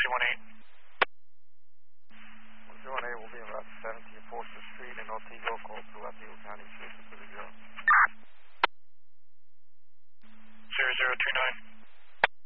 1218 will be on Route 17 Forster Street in Otsego. Call to Otsego County 630.